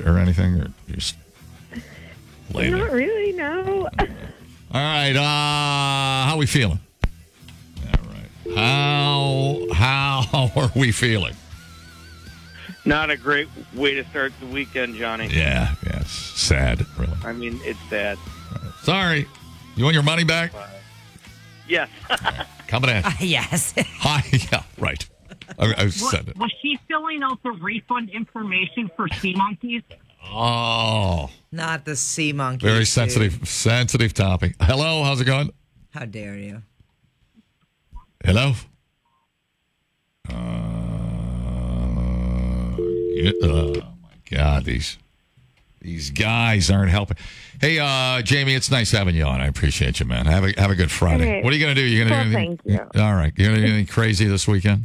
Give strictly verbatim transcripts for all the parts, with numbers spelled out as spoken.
or anything? Or you just lay Not there? really, no. All right. Uh, how we feeling? All right. How how are we feeling? Not a great way to start the weekend, Johnny. Yeah, yeah, it's sad, really. I mean, it's sad. Sorry. You want your money back? Yes. Coming in. Uh, yes. Hi. Yeah, right. I, I said it. Was she filling out the refund information for Sea Monkeys? Oh, Not the sea monkey. very dude. sensitive, sensitive topic. Hello, how's it going? How dare you? Hello? Uh, yeah, oh, my God. These these guys aren't helping. Hey, uh, Jamie, it's nice having you on. I appreciate you, man. Have a have a good Friday. Hey. What are you going to do? You going to Well, do anything? thank you. All right. You going to do anything crazy this weekend?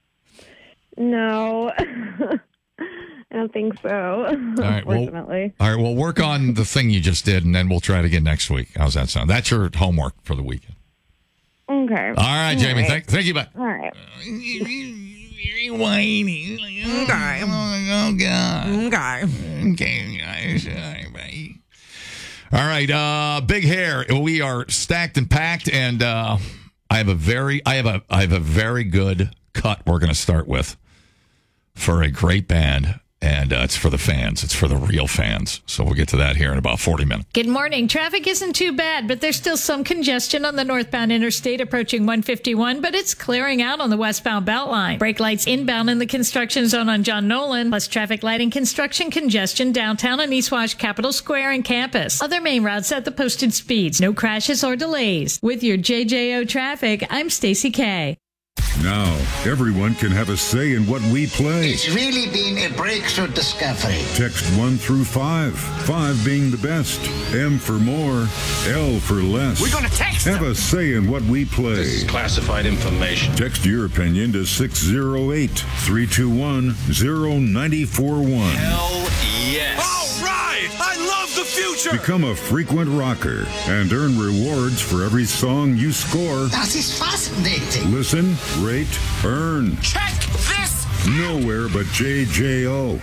No. I don't think so, right, well- unfortunately. All right. Well, work on the thing you just did, and then we'll try it again next week. How's that sound? That's your homework for the weekend. Okay. All right, Jamie. right. Thank, thank you. Bye. All right. Very whiny. Okay. Oh, God. Okay. Okay, guys. All right, bye. All right, uh, big hair. We are stacked and packed, and uh, I have a very, I have a, I have a very good cut. We're going to start with for a great band, and uh, it's for the fans. It's for the real fans. So we'll get to that here in about forty minutes. Good morning. Traffic isn't too bad, but there's still some congestion on the northbound interstate approaching one fifty-one, but it's clearing out on the westbound Beltline. Brake lights inbound in the construction zone on John Nolan, plus traffic lighting construction congestion downtown on East Wash, Capitol Square, and campus. Other main routes at the posted speeds. No crashes or delays. With your J J O traffic, I'm Stacey K. Now, everyone can have a say in what we play. It's really been a breakthrough discovery. Text one through five. Five being the best. M for more. L for less. We're gonna text Have them. a say in what we play. This is classified information. Text your opinion to six oh eight, three two one, oh nine four one. Hell yes. All right! I love the future! Become a frequent rocker and earn rewards for every song you score. That is fascinating. Listen, rate, earn. Check this! Nowhere but J J O.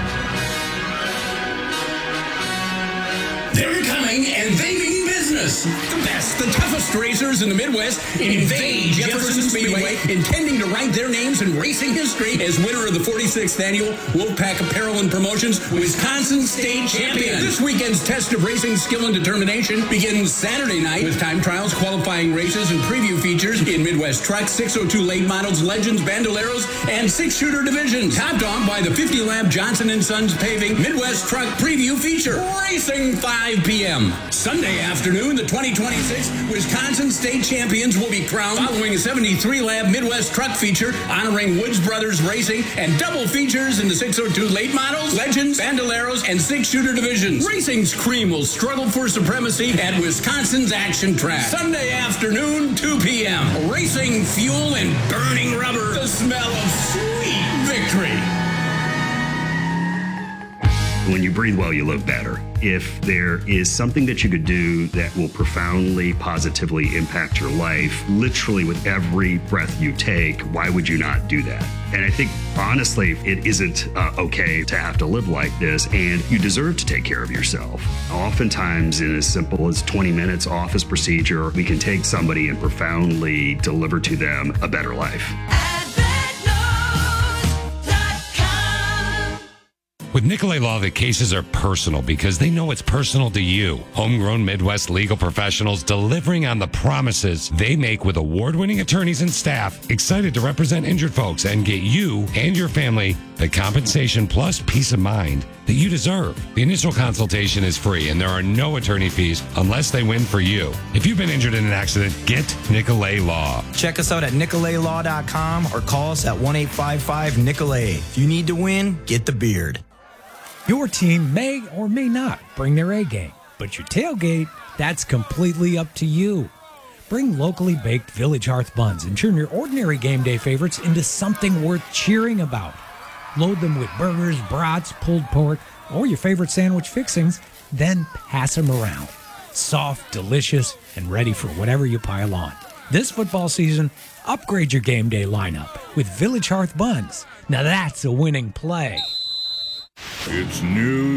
They're coming and they mean business. The best, the toughest racers in the Midwest invade Jefferson Speedway, intending to write their names in racing history as winner of the forty-sixth annual Wolfpack Apparel and Promotions Wisconsin State Champion. This weekend's test of racing skill and determination begins Saturday night with time trials, qualifying races, and preview features in Midwest Truck, six oh two late models, Legends, Bandoleros, and six-shooter divisions. Topped off by the fifty lap Johnson and Sons Paving Midwest Truck Preview feature. Racing five p.m. Sunday afternoon, the twenty twenty-six Wisconsin State Champions will be crowned following a seventy-three lap Midwest Truck feature honoring Woods Brothers Racing and double features in the six oh two late models, Legends, Bandoleros, and six-shooter divisions. Racing's cream will struggle for supremacy at Wisconsin's Action Track. Sunday afternoon, two p.m. Racing fuel and burning rubber. The smell of sweet victory. When you breathe well, you live better. If there is something that you could do that will profoundly, positively impact your life, literally with every breath you take, why would you not do that? And I think, honestly, it isn't uh, okay to have to live like this, and you deserve to take care of yourself. Oftentimes, in as simple as twenty minutes office procedure, we can take somebody and profoundly deliver to them a better life. With Nicolay Law, the cases are personal because they know it's personal to you. Homegrown Midwest legal professionals delivering on the promises they make with award-winning attorneys and staff, excited to represent injured folks and get you and your family the compensation plus peace of mind that you deserve. The initial consultation is free and there are no attorney fees unless they win for you. If you've been injured in an accident, get Nicolay Law. Check us out at nicolay law dot com or call us at one eight five five Nicolay. If you need to win, get the beard. Your team may or may not bring their A game, but your tailgate, that's completely up to you. Bring locally baked Village Hearth buns and turn your ordinary game day favorites into something worth cheering about. Load them with burgers, brats, pulled pork, or your favorite sandwich fixings, then pass them around. Soft, delicious, and ready for whatever you pile on. This football season, upgrade your game day lineup with Village Hearth buns. Now that's a winning play. It's news.